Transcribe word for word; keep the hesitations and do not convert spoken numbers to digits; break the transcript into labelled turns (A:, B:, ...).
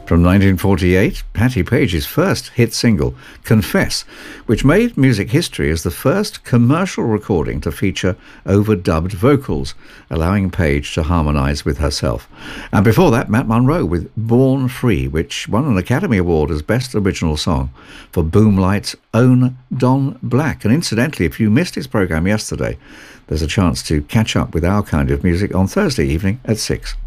A: From nineteen forty-eight, Patti Page's first hit single, Confess, which made music history as the first commercial recording to feature overdubbed vocals, allowing Page to harmonise with herself. And before that, Matt Monro with Born Free, which won an Academy Award as Best Original Song for Boomlight's own Don Black. And incidentally, if you missed his programme yesterday, there's a chance to catch up with our kind of music on Thursday evening at six.